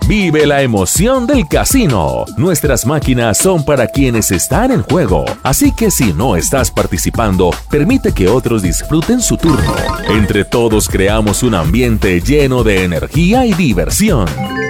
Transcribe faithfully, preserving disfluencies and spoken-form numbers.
Vive la emoción del casino. Nuestras máquinas son para quienes están en juego. Así que si no estás participando, permite que otros disfruten su turno. Entre todos creamos un ambiente lleno de energía y diversión.